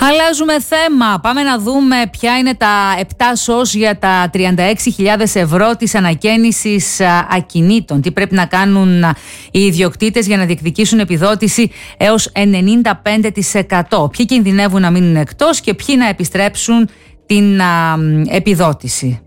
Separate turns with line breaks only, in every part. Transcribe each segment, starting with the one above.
Αλλάζουμε θέμα. Πάμε να δούμε ποια είναι τα 7 σως για τα 36.000 ευρώ της ανακαίνησης ακινήτων. Τι πρέπει να κάνουν οι ιδιοκτήτες για να διεκδικήσουν επιδότηση έως 95%. Ποιοι κινδυνεύουν να μείνουν εκτός και ποιοι να επιστρέψουν την επιδότηση.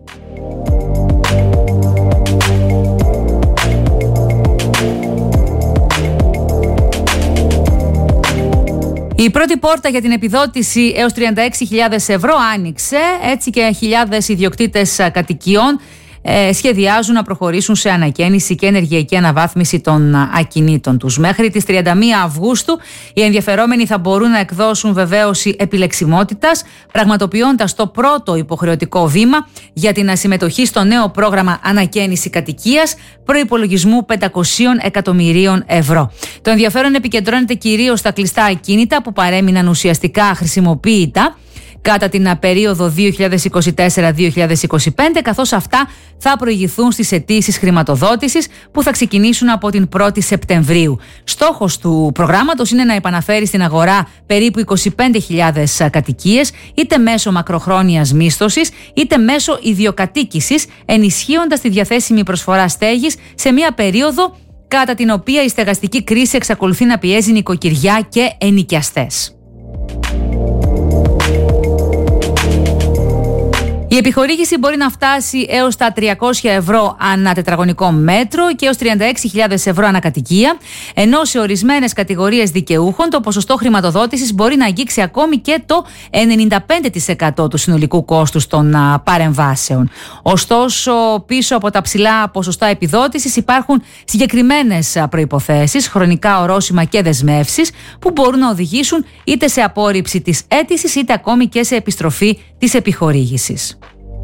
Η πρώτη πόρτα για την επιδότηση έως 36.000 ευρώ άνοιξε, έτσι και χιλιάδες ιδιοκτήτες κατοικιών σχεδιάζουν να προχωρήσουν σε ανακαίνιση και ενεργειακή αναβάθμιση των ακινήτων τους. Μέχρι τις 31 Αυγούστου οι ενδιαφερόμενοι θα μπορούν να εκδώσουν βεβαίωση επιλεξιμότητας, πραγματοποιώντας το πρώτο υποχρεωτικό βήμα για την συμμετοχή στο νέο πρόγραμμα ανακαίνιση κατοικίας προϋπολογισμού 500 εκατομμυρίων ευρώ. Το ενδιαφέρον επικεντρώνεται κυρίως στα κλειστά ακίνητα που παρέμειναν ουσιαστικά αχρησιμοποίητα κατά την περίοδο 2024-2025, καθώς αυτά θα προηγηθούν στις αιτήσεις χρηματοδότησης που θα ξεκινήσουν από την 1η Σεπτεμβρίου. Στόχος του προγράμματος είναι να επαναφέρει στην αγορά περίπου 25.000 κατοικίες, είτε μέσω μακροχρόνιας μίσθωσης, είτε μέσω ιδιοκατοίκησης, ενισχύοντας τη διαθέσιμη προσφορά στέγης σε μια περίοδο κατά την οποία η στεγαστική κρίση εξακολουθεί να πιέζει νοικοκυριά και ενοικιαστές. Η επιχορήγηση μπορεί να φτάσει έως τα 300 ευρώ ανά τετραγωνικό μέτρο και έως 36.000 ευρώ ανά κατοικία, ενώ σε ορισμένες κατηγορίες δικαιούχων το ποσοστό χρηματοδότησης μπορεί να αγγίξει ακόμη και το 95% του συνολικού κόστους των παρεμβάσεων. Ωστόσο, πίσω από τα ψηλά ποσοστά επιδότησης υπάρχουν συγκεκριμένες προϋποθέσεις, χρονικά ορόσημα και δεσμεύσεις που μπορούν να οδηγήσουν είτε σε απόρριψη της αίτησης είτε ακόμη και σε επιστροφή της επιχορήγησης.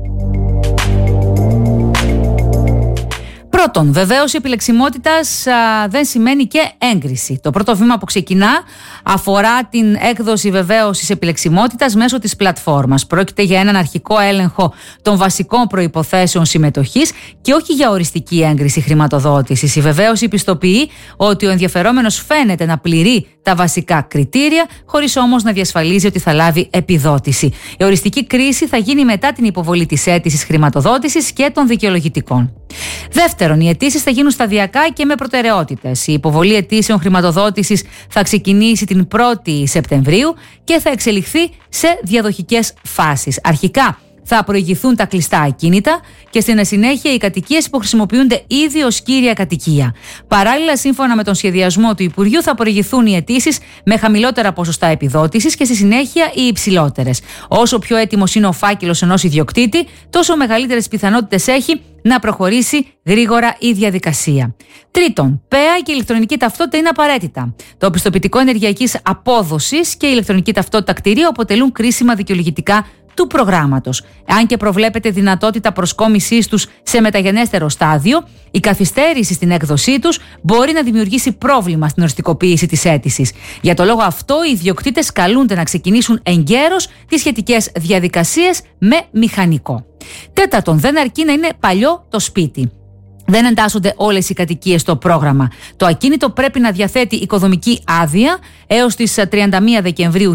Πρώτον, βεβαίως η επιλεξιμότητας δεν σημαίνει και έγκριση. Το πρώτο βήμα που ξεκινά αφορά την έκδοση βεβαίως της επιλεξιμότητας μέσω της πλατφόρμας. Πρόκειται για έναν αρχικό έλεγχο των βασικών προϋποθέσεων συμμετοχής και όχι για οριστική έγκριση χρηματοδότησης. Η βεβαίωση πιστοποιεί ότι ο ενδιαφερόμενος φαίνεται να πληρεί τα βασικά κριτήρια, χωρίς όμως να διασφαλίζει ότι θα λάβει επιδότηση. Η οριστική κρίση θα γίνει μετά την υποβολή της αίτησης χρηματοδότησης και των δικαιολογητικών. Δεύτερον, οι αιτήσεις θα γίνουν σταδιακά και με προτεραιότητες. Η υποβολή αιτήσεων χρηματοδότησης θα ξεκινήσει την 1η Σεπτεμβρίου και θα εξελιχθεί σε διαδοχικές φάσεις. Αρχικά θα προηγηθούν τα κλειστά ακίνητα και στην συνέχεια οι κατοικίες που χρησιμοποιούνται ήδη ως κύρια κατοικία. Παράλληλα, σύμφωνα με τον σχεδιασμό του Υπουργείου, θα προηγηθούν οι αιτήσεις με χαμηλότερα ποσοστά επιδότησης και στη συνέχεια οι υψηλότερες. Όσο πιο έτοιμος είναι ο φάκελος ενός ιδιοκτήτη, τόσο μεγαλύτερες πιθανότητες έχει να προχωρήσει γρήγορα η διαδικασία. Τρίτον, ΠΕΑ και ηλεκτρονική ταυτότητα είναι απαραίτητα. Το πιστοποιητικό ενεργειακής απόδοσης και η ηλεκτρονική ταυτότητα κτηρίου αποτελούν κρίσιμα δικαιολογητικά του προγράμματος. Αν και προβλέπεται δυνατότητα προσκόμισής τους σε μεταγενέστερο στάδιο, η καθυστέρηση στην έκδοσή τους μπορεί να δημιουργήσει πρόβλημα στην οριστικοποίηση της αίτησης. Για το λόγο αυτό, οι ιδιοκτήτες καλούνται να ξεκινήσουν εγκαίρως τις σχετικές διαδικασίες με μηχανικό. Τέταρτον, δεν αρκεί να είναι παλιό το σπίτι. Δεν εντάσσονται όλες οι κατοικίες στο πρόγραμμα. Το ακίνητο πρέπει να διαθέτει οικοδομική άδεια έως τις 31 Δεκεμβρίου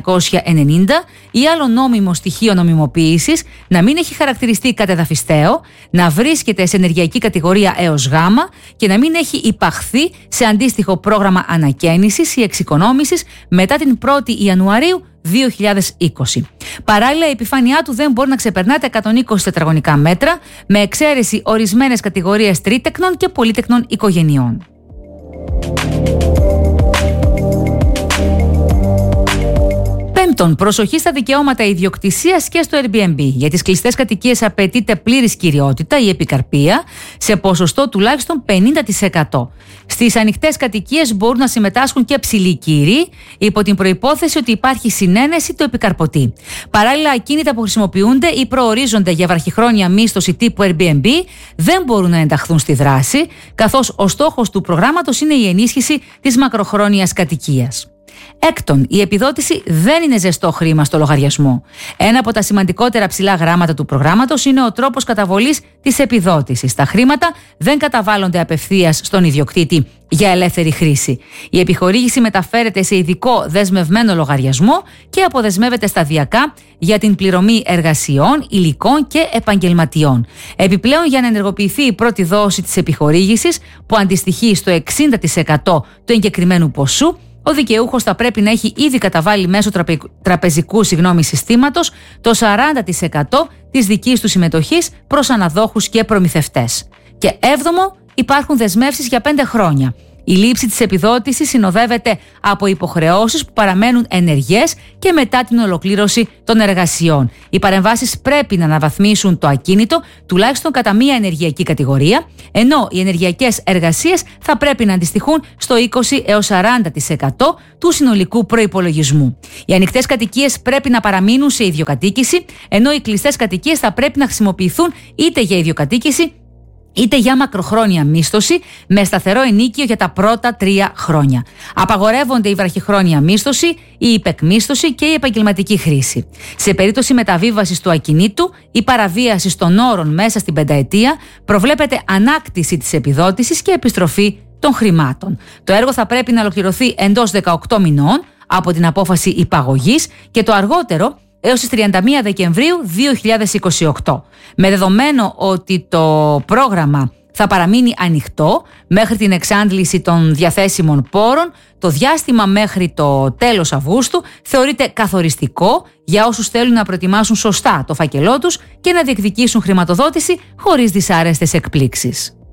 1990 ή άλλο νόμιμο στοιχείο νομιμοποίησης, να μην έχει χαρακτηριστεί κατεδαφιστέο, να βρίσκεται σε ενεργειακή κατηγορία έως Γ και να μην έχει υπαχθεί σε αντίστοιχο πρόγραμμα ανακαίνησης ή εξοικονόμησης μετά την 1η Ιανουαρίου 2020. Παράλληλα, η επιφάνειά του δεν μπορεί να ξεπερνά τα 120 τετραγωνικά μέτρα, με εξαίρεση ορισμένες κατηγορίες τρίτεκνων και πολύτεκνων οικογενειών. Πέμπτον, προσοχή στα δικαιώματα ιδιοκτησίας και στο Airbnb. Για τις κλειστές κατοικίες απαιτείται πλήρης κυριότητα ή επικαρπία σε ποσοστό τουλάχιστον 50%. Στις ανοιχτές κατοικίες μπορούν να συμμετάσχουν και ψηλοί κύριοι, υπό την προϋπόθεση ότι υπάρχει συνένεση του επικαρπωτή. Παράλληλα, ακίνητα που χρησιμοποιούνται ή προορίζονται για βραχυχρόνια μίσθωση τύπου Airbnb δεν μπορούν να ενταχθούν στη δράση, καθώς ο στόχος του προγράμματος είναι η ενίσχυση της μακροχρόνιας κατοικίας. Έκτον, η επιδότηση δεν είναι ζεστό χρήμα στο λογαριασμό. Ένα από τα σημαντικότερα ψηλά γράμματα του προγράμματος είναι ο τρόπος καταβολής της επιδότησης. Τα χρήματα δεν καταβάλλονται απευθείας στον ιδιοκτήτη για ελεύθερη χρήση. Η επιχορήγηση μεταφέρεται σε ειδικό δεσμευμένο λογαριασμό και αποδεσμεύεται σταδιακά για την πληρωμή εργασιών, υλικών και επαγγελματιών. Επιπλέον, για να ενεργοποιηθεί η πρώτη δόση της επιχορήγησης, που αντιστοιχεί στο 60% του εγκεκριμένου ποσού, ο δικαιούχος θα πρέπει να έχει ήδη καταβάλει μέσω τραπεζικού συστήματος το 40% της δικής του συμμετοχής προς αναδόχους και προμηθευτές. Και έβδομο, υπάρχουν δεσμεύσεις για 5 χρόνια. Η λήψη της επιδότησης συνοδεύεται από υποχρεώσεις που παραμένουν ενεργές και μετά την ολοκλήρωση των εργασιών. Οι παρεμβάσεις πρέπει να αναβαθμίσουν το ακίνητο τουλάχιστον κατά μία ενεργειακή κατηγορία, ενώ οι ενεργειακές εργασίες θα πρέπει να αντιστοιχούν στο 20 έως 40% του συνολικού προϋπολογισμού. Οι ανοιχτές κατοικίες πρέπει να παραμείνουν σε ιδιοκατοίκηση, ενώ οι κλειστές κατοικίες θα πρέπει να χρησιμοποιηθούν είτε για ιδιοκατοίκηση είτε για μακροχρόνια μίσθωση με σταθερό ενίκιο για τα πρώτα 3 χρόνια. Απαγορεύονται η βραχυχρόνια μίσθωση, η υπεκμίσθωση και η επαγγελματική χρήση. Σε περίπτωση μεταβίβασης του ακινήτου ή παραβίασης των όρων μέσα στην 5 ετία, προβλέπεται ανάκτηση της επιδότησης και επιστροφή των χρημάτων. Το έργο θα πρέπει να ολοκληρωθεί εντός 18 μηνών από την απόφαση υπαγωγής και το αργότερο έως τις 31 Δεκεμβρίου 2028. Με δεδομένο ότι το πρόγραμμα θα παραμείνει ανοιχτό μέχρι την εξάντληση των διαθέσιμων πόρων, το διάστημα μέχρι το τέλος Αυγούστου θεωρείται καθοριστικό για όσους θέλουν να προετοιμάσουν σωστά το φάκελό τους και να διεκδικήσουν χρηματοδότηση χωρίς δυσάρεστες εκπλήξεις.